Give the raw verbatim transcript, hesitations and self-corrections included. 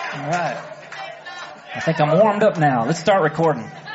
All right. I think I'm warmed up now. Let's start recording.